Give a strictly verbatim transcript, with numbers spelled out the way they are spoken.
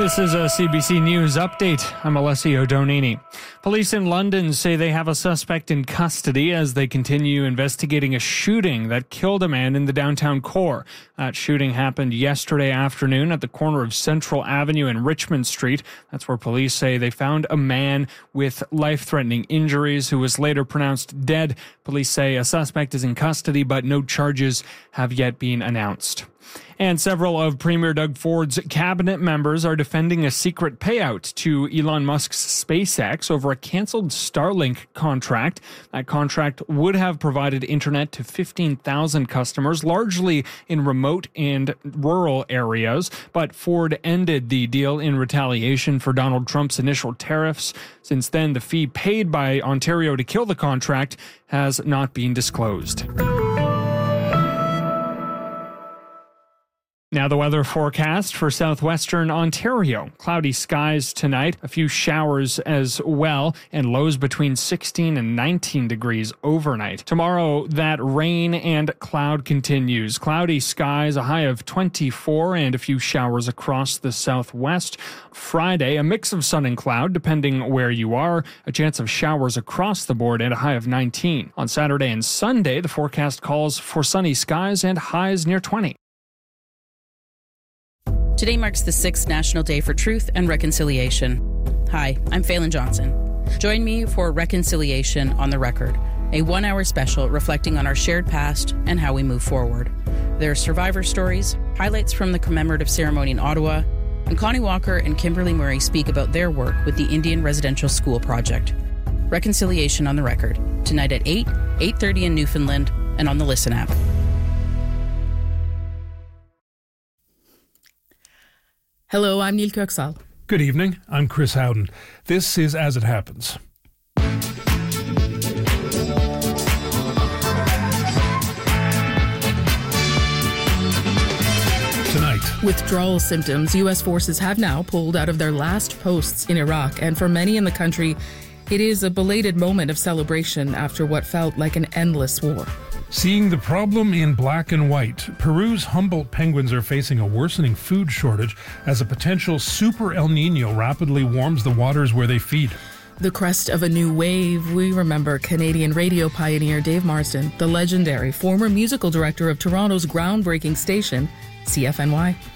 This is a C B C News update. I'm Alessio Donini. Police in London say they have a suspect in custody as they continue investigating a shooting that killed a man in the downtown core. That shooting happened yesterday afternoon at the corner of Central Avenue and Richmond Street. That's where police say they found a man with life-threatening injuries who was later pronounced dead. Police say a suspect is in custody, but no charges have yet been announced. And several of Premier Doug Ford's cabinet members are defending a secret payout to Elon Musk's SpaceX over a canceled Starlink contract. That contract would have provided internet to fifteen thousand customers, largely in remote and rural areas. But Ford ended the deal in retaliation for Donald Trump's initial tariffs. Since then, the fee paid by Ontario to kill the contract has not been disclosed. Now the weather forecast for southwestern Ontario. Cloudy skies tonight, a few showers as well, and lows between sixteen and nineteen degrees overnight. Tomorrow, that rain and cloud continues. Cloudy skies, a high of twenty-four, and a few showers across the southwest. Friday, a mix of sun and cloud, depending where you are. A chance of showers across the board and a high of nineteen. On Saturday and Sunday, the forecast calls for sunny skies and highs near twenty. Today marks the sixth National Day for Truth and Reconciliation. Hi, I'm Phelan Johnson. Join me for Reconciliation on the Record, a one-hour special reflecting on our shared past and how we move forward. There are survivor stories, highlights from the commemorative ceremony in Ottawa, and Connie Walker and Kimberly Murray speak about their work with the Indian Residential School Project. Reconciliation on the Record, tonight at eight, eight thirty in Newfoundland, and on the Listen app. Hello, I'm Neil Kirksall. Good evening, I'm Chris Howden. This is As It Happens. Tonight. Withdrawal symptoms. U S forces have now pulled out of their last posts in Iraq, and for many in the country, it is a belated moment of celebration after what felt like an endless war. Seeing the problem in black and white, Peru's Humboldt penguins are facing a worsening food shortage as a potential super El Nino rapidly warms the waters where they feed. The crest of a new wave. We remember Canadian radio pioneer Dave Marsden, the legendary former musical director of Toronto's groundbreaking station, C F N Y.